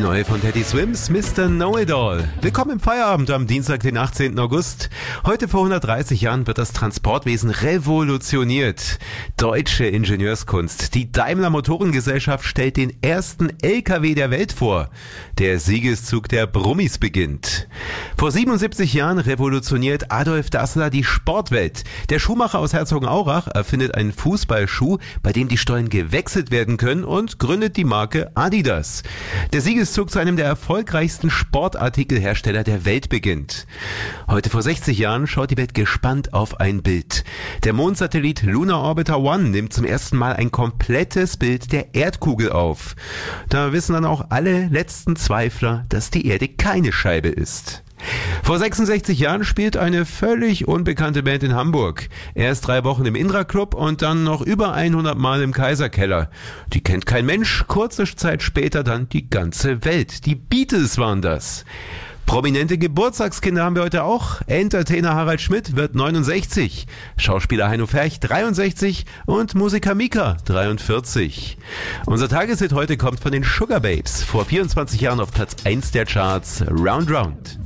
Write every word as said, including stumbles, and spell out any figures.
neue von Teddy Swims, Mister Know-It-All. Willkommen im Feierabend am Dienstag, den achtzehnten August. Heute vor hundertdreißig Jahren wird das Transportwesen revolutioniert. Deutsche Ingenieurskunst. Die Daimler Motorengesellschaft stellt den ersten L K W der Welt vor. Der Siegeszug der Brummis beginnt. Vor siebenundsiebzig Jahren revolutioniert Adolf Dassler die Sportwelt. Der Schuhmacher aus Herzogenaurach erfindet einen Fußballschuh, bei dem die Stollen gewechselt werden können, und gründet die Marke Adidas. Der Siegeszug zu einem der erfolgreichsten Sportartikelhersteller der Welt beginnt. Heute vor sechzig Jahren schaut die Welt gespannt auf ein Bild. Der Mondsatellit Lunar Orbiter One nimmt zum ersten Mal ein komplettes Bild der Erdkugel auf. Da wissen dann auch alle letzten Zweifler, dass die Erde keine Scheibe ist. Vor sechsundsechzig Jahren spielt eine völlig unbekannte Band in Hamburg. Erst drei Wochen im Indra Club und dann noch über hundert Mal im Kaiserkeller. Die kennt kein Mensch, kurze Zeit später dann die ganze Welt. Die Beatles waren das. Prominente Geburtstagskinder haben wir heute auch. Entertainer Harald Schmidt wird neunundsechzig, Schauspieler Heino Ferch dreiundsechzig und Musiker Mika dreiundvierzig. Unser Tageshit heute kommt von den Sugar Babes. Vor vierundzwanzig Jahren auf Platz eins der Charts, Round Round.